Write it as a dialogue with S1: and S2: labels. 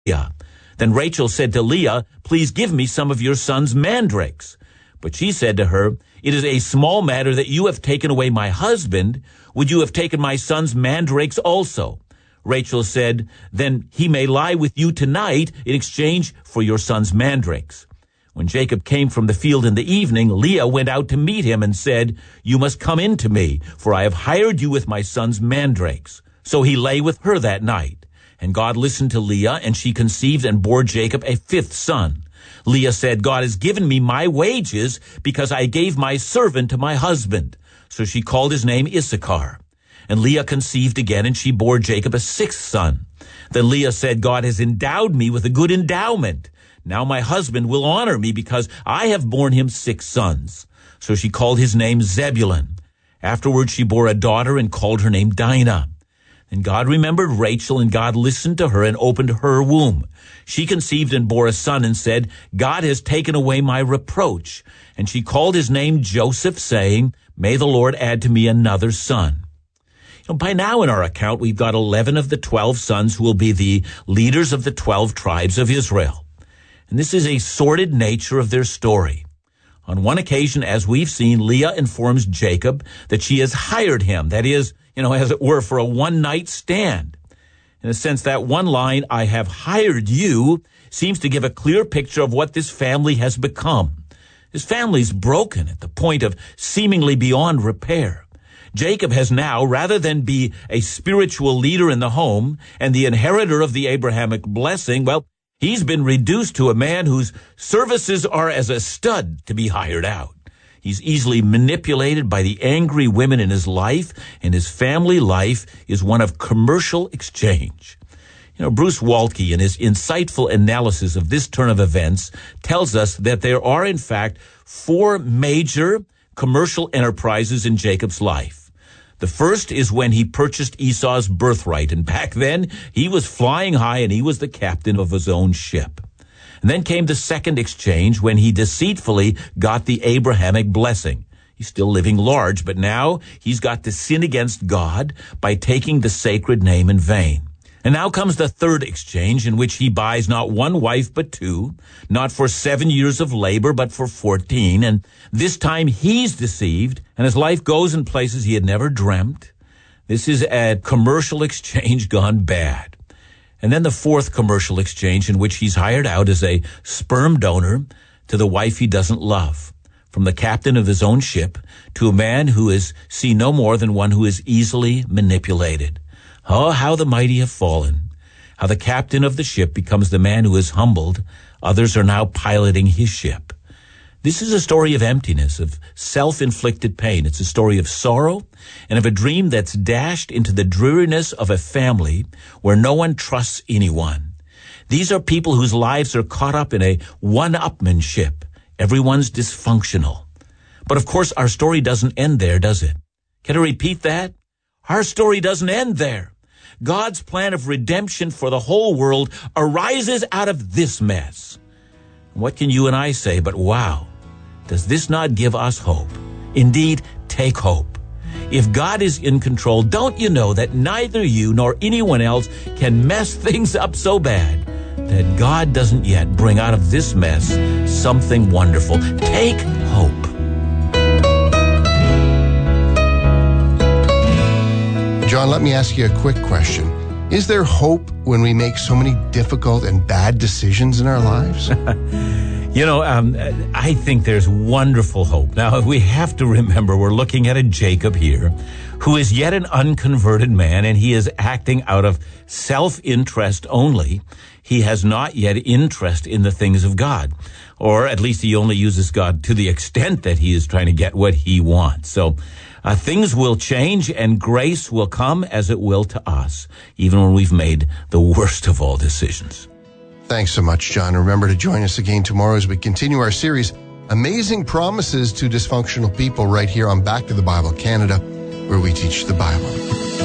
S1: Leah. Then Rachel said to Leah, "Please give me some of your son's mandrakes." But she said to her, "It is a small matter that you have taken away my husband. Would you have taken my son's mandrakes also?" Rachel said, "Then he may lie with you tonight in exchange for your son's mandrakes." When Jacob came from the field in the evening, Leah went out to meet him and said, "You must come in to me, for I have hired you with my son's mandrakes." So he lay with her that night. And God listened to Leah, and she conceived and bore Jacob a fifth son. Leah said, "God has given me my wages because I gave my servant to my husband." So she called his name Issachar. And Leah conceived again, and she bore Jacob a sixth son. Then Leah said, "God has endowed me with a good endowment. Now my husband will honor me because I have borne him 6 sons. So she called his name Zebulun. Afterward she bore a daughter and called her name Dinah. And God remembered Rachel, and God listened to her and opened her womb. She conceived and bore a son and said, "God has taken away my reproach." And she called his name Joseph, saying, "May the Lord add to me another son." By now in our account, we've got 11 of the 12 sons who will be the leaders of the 12 tribes of Israel. And this is a sordid nature of their story. On one occasion, as we've seen, Leah informs Jacob that she has hired him, that is, as it were, for a one-night stand. In a sense, that one line, "I have hired you," seems to give a clear picture of what this family has become. This family's broken at the point of seemingly beyond repair. Jacob has now, rather than be a spiritual leader in the home and the inheritor of the Abrahamic blessing, he's been reduced to a man whose services are as a stud to be hired out. He's easily manipulated by the angry women in his life, and his family life is one of commercial exchange. Bruce Waltke, in his insightful analysis of this turn of events, tells us that there are, in fact, 4 major commercial enterprises in Jacob's life. The first is when he purchased Esau's birthright, and back then he was flying high and he was the captain of his own ship. And then came the second exchange when he deceitfully got the Abrahamic blessing. He's still living large, but now he's got to sin against God by taking the sacred name in vain. And now comes the third exchange, in which he buys not 1 wife but 2, not for 7 years of labor but for 14, and this time he's deceived, and his life goes in places he had never dreamt. This is a commercial exchange gone bad. And then the fourth commercial exchange, in which he's hired out as a sperm donor to the wife he doesn't love, from the captain of his own ship to a man who is seen no more than one who is easily manipulated. Oh, how the mighty have fallen. How the captain of the ship becomes the man who is humbled. Others are now piloting his ship. This is a story of emptiness, of self-inflicted pain. It's a story of sorrow and of a dream that's dashed into the dreariness of a family where no one trusts anyone. These are people whose lives are caught up in a one-upmanship. Everyone's dysfunctional. But of course, our story doesn't end there, does it? Can I repeat that? Our story doesn't end there. God's plan of redemption for the whole world arises out of this mess. What can you and I say but, wow, does this not give us hope? Indeed, take hope. If God is in control, don't you know that neither you nor anyone else can mess things up so bad that God doesn't yet bring out of this mess something wonderful? Take hope.
S2: John, let me ask you a quick question. Is there hope when we make so many difficult and bad decisions in our lives?
S1: I think there's wonderful hope. Now, we have to remember we're looking at a Jacob here who is yet an unconverted man, and he is acting out of self-interest only. He has not yet interest in the things of God, or at least he only uses God to the extent that he is trying to get what he wants. So things will change and grace will come as it will to us, even when we've made the worst of all decisions.
S2: Thanks so much, John. Remember to join us again tomorrow as we continue our series, Amazing Promises to Dysfunctional People, right here on Back to the Bible Canada, where we teach the Bible.